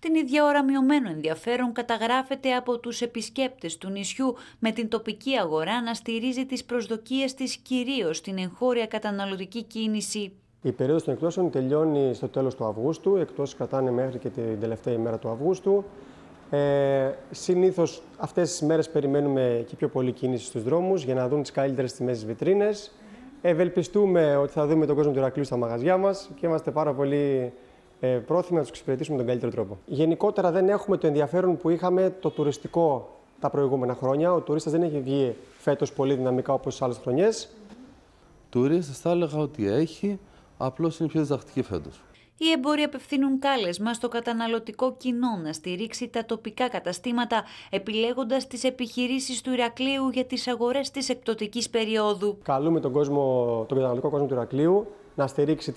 Την ίδια ώρα μειωμένο ενδιαφέρον καταγράφεται από τους επισκέπτες του νησιού, με την τοπική αγορά να στηρίζει τις προσδοκίες της κυρίως στην εγχώρια καταναλωτική κίνηση. Η περίοδος των εκπτώσεων τελειώνει στο τέλος του Αυγούστου, οι εκπτώσεις κρατάνε μέχρι και την τελευταία ημέρα του Αυγούστου. Συνήθως αυτές τις μέρες περιμένουμε και πιο πολλή κίνηση στους δρόμους για να δουν τις καλύτερες τιμές στις βιτρίνες. Ευελπιστούμε ότι θα δούμε τον κόσμο του Ηρακλείου στα μαγαζιά μας και είμαστε πάρα πολύ πρόθυμοι να τους εξυπηρετήσουμε τον καλύτερο τρόπο. Γενικότερα δεν έχουμε το ενδιαφέρον που είχαμε το τουριστικό τα προηγούμενα χρόνια. Ο τουρίστας δεν έχει βγει φέτος πολύ δυναμικά όπως τις άλλες χρονιές. Τουρίστες θα έλεγα ότι έχει, απλώς είναι πιο διδακτική φέτος. Οι εμπόροι απευθύνουν κάλεσμα στο καταναλωτικό κοινό να στηρίξει τα τοπικά καταστήματα, επιλέγοντας τις επιχειρήσεις του Ηρακλείου για τις αγορές της εκπτωτικής περίοδου. Καλούμε τον καταναλωτικό κόσμο του Ηρακλείου να στηρίξει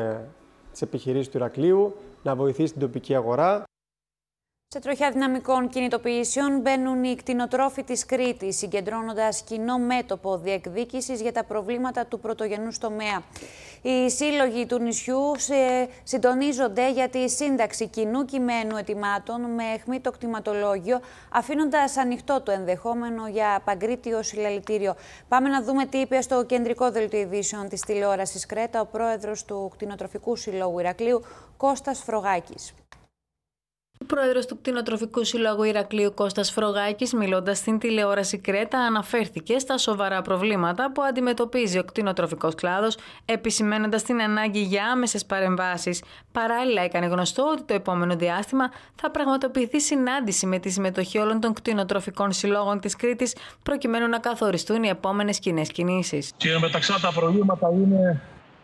τις επιχειρήσεις του Ηρακλείου, να βοηθήσει την τοπική αγορά. Σε τροχιά δυναμικών κινητοποιήσεων μπαίνουν οι κτηνοτρόφοι της Κρήτης, συγκεντρώνοντας κοινό μέτωπο διεκδίκησης για τα προβλήματα του πρωτογενούς τομέα. Οι σύλλογοι του νησιού συντονίζονται για τη σύνταξη κοινού κειμένου αιτημάτων με αιχμή το κτηματολόγιο, αφήνοντας ανοιχτό το ενδεχόμενο για παγκρίτιο συλλαλητήριο. Πάμε να δούμε τι είπε στο κεντρικό δελτίο ειδήσεων της τηλεόρασης Κρέτα ο πρόεδρος του Κτηνοτροφικού Συλλόγου Ηρακλείου, Κώστας Φρογάκης. Ο πρόεδρος του Κτηνοτροφικού Συλλόγου Ηρακλείου, Κώστας Φρογάκης, μιλώντας στην τηλεόραση Κρέτα, αναφέρθηκε στα σοβαρά προβλήματα που αντιμετωπίζει ο κτηνοτροφικός κλάδος, επισημαίνοντας την ανάγκη για άμεσες παρεμβάσεις. Παράλληλα, έκανε γνωστό ότι το επόμενο διάστημα θα πραγματοποιηθεί συνάντηση με τη συμμετοχή όλων των κτηνοτροφικών συλλόγων της Κρήτης, προκειμένου να καθοριστούν οι επόμενες κοινές κινήσεις. Και μεταξύ τα προβλήματα είναι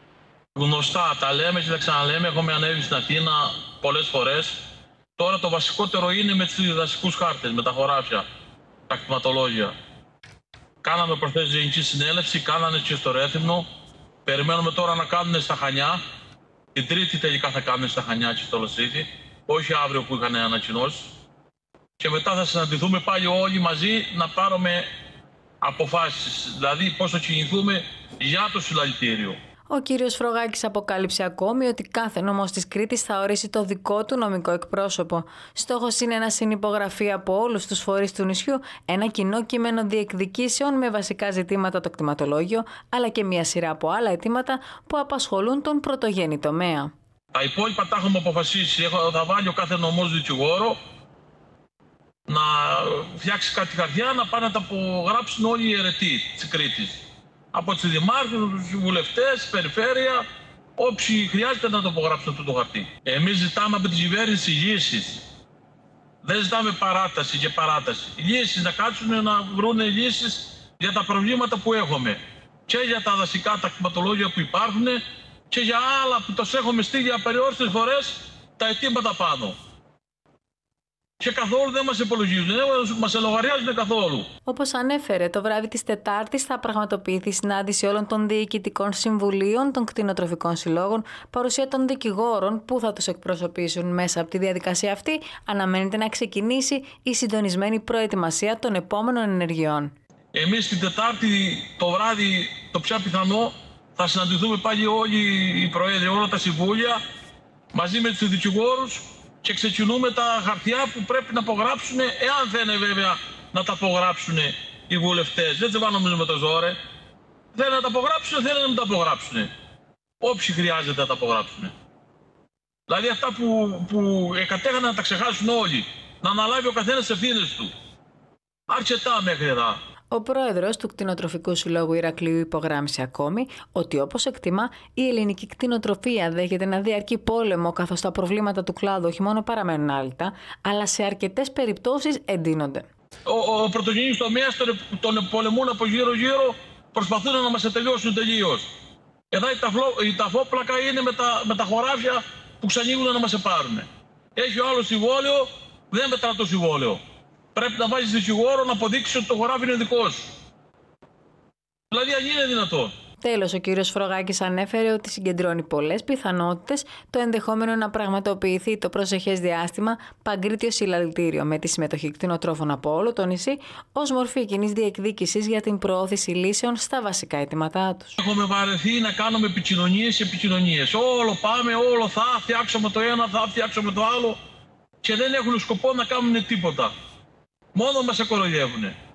γνωστά. Τα λέμε και τα ξαναλέμε. Έχουμε ανέβει στην Αθήνα πολλές φορές. Τώρα το βασικότερο είναι με τους διδασκικούς χάρτες, με τα χωράφια, τα κτηματολόγια. Κάναμε προχθές γενική συνέλευση, κάνανε και στο Ρέθυμνο. Περιμένουμε τώρα να κάνουν στα Χανιά. Την Τρίτη τελικά θα κάνουν στα Χανιά και στο Λοσίτη, όχι αύριο που είχαν ανακοινώσει. Και μετά θα συναντηθούμε πάλι όλοι μαζί να πάρουμε αποφάσεις, δηλαδή πώς θα κινηθούμε για το συλλαλητήριο. Ο κύριος Φρογάκης αποκάλυψε ακόμη ότι κάθε νομός της Κρήτης θα ορίσει το δικό του νομικό εκπρόσωπο. Στόχος είναι να συνυπογραφεί από όλους τους φορείς του νησιού ένα κοινό κείμενο διεκδικήσεων με βασικά ζητήματα το κτηματολόγιο, αλλά και μια σειρά από άλλα αιτήματα που απασχολούν τον πρωτογενή τομέα. Τα υπόλοιπα τα έχουμε αποφασίσει. Θα βάλει ο κάθε νομός δικηγόρο να φτιάξει κάτι χαρτιά, να πάνε να τα απογράψουν όλοι οι αιρετοί της Κρήτης. Από τους δημάρχους, τους βουλευτές, περιφέρεια, όποιοι χρειάζεται να το απογράψουν αυτό το χαρτί. Εμείς ζητάμε από την κυβέρνηση λύσεις. Δεν ζητάμε παράταση και παράταση. Λύσεις, να κάτσουν να βρουν λύσεις για τα προβλήματα που έχουμε. Και για τα δασικά, τα κτηματολόγια που υπάρχουν και για άλλα που τους έχουμε στείλει απεριόριστες φορές τα αιτήματα πάνω. Και καθόλου δεν μας υπολογίζουν, δεν μας λογαριάζουν καθόλου. Όπως ανέφερε, το βράδυ της Τετάρτης θα πραγματοποιηθεί συνάντηση όλων των διοικητικών συμβουλίων των κτηνοτροφικών συλλόγων, παρουσία των δικηγόρων που θα τους εκπροσωπήσουν. Μέσα από τη διαδικασία αυτή αναμένεται να ξεκινήσει η συντονισμένη προετοιμασία των επόμενων ενεργειών. Εμείς την Τετάρτη το βράδυ, το πιο πιθανό, θα συναντηθούμε πάλι όλοι οι προέδροι, όλα τα συμβούλια, μαζί με τους δικηγόρους. Και ξεκινούμε τα χαρτιά που πρέπει να απογράψουν, εάν θέλουν βέβαια να τα απογράψουν οι βουλευτές. Δεν τσεβάνομουν με το ζόρε. Θέλουν να τα απογράψουν, θέλουν να μην τα απογράψουν. Όποιοι χρειάζεται να τα απογράψουν. Δηλαδή αυτά που κατέχανε να τα ξεχάσουν όλοι. Να αναλάβει ο καθένας τις ευθύνες του. Αρκετά μέχρι εδώ. Ο πρόεδρος του Κτηνοτροφικού Συλλόγου Ηρακλείου υπογράμμισε ακόμη ότι, όπως εκτιμά, η ελληνική κτηνοτροφία δέχεται ένα διαρκή πόλεμο, καθώς τα προβλήματα του κλάδου όχι μόνο παραμένουν άλυτα, αλλά σε αρκετές περιπτώσεις εντείνονται. Ο πρωτογενής τομέας τον πολεμούν από γύρω-γύρω, προσπαθούν να μας τελειώσουν τελείως. Εδώ η ταφόπλακα είναι με τα χωράφια που ξανοίγουν να μας πάρουν. Έχει ο άλλος συμβόλαιο, δεν μετρά το συμβόλαιο. Πρέπει να βάζεις δικηγόρο να αποδείξεις ότι το χωράφι είναι δικό σου. Δηλαδή, αν είναι δυνατόν. Τέλος, ο κύριος Φρογάκης ανέφερε ότι συγκεντρώνει πολλές πιθανότητες το ενδεχόμενο να πραγματοποιηθεί το προσεχές διάστημα παγκρίτιο συλλαλητήριο με τη συμμετοχή κτηνοτρόφων από όλο το νησί ως μορφή κοινής διεκδίκησης για την προώθηση λύσεων στα βασικά αιτήματά τους. Έχουμε βαρεθεί να κάνουμε επικοινωνίες. Όλο πάμε, όλο θα φτιάξουμε το ένα, θα φτιάξουμε το άλλο. και δεν έχουν σκοπό να κάνουν τίποτα. Μόνο μας κοροϊδεύουνε.